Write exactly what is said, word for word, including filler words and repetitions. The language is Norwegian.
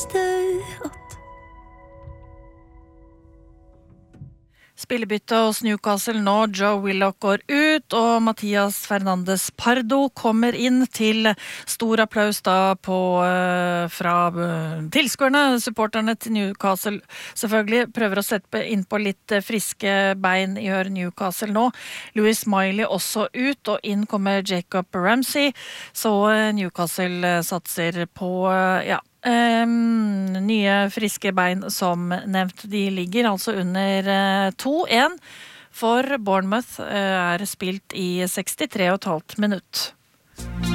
Spillebytte hos Newcastle nå, Joe Willock går ut, og Mathias Fernandes Pardo kommer inn til stor applaus da på, uh, fra uh, tilskuerne, supporterne til Newcastle selvfølgelig, prøver å sette inn på litt uh, friske bein i hør Newcastle nå. Louis Miley også ut, og inn kommer Jacob Ramsey, så uh, Newcastle uh, satser på, uh, ja, Um, nye friske bein som nevnt. De ligger altså under uh, to en for Bournemouth uh, er spilt i sekstitre og et halvt minutt.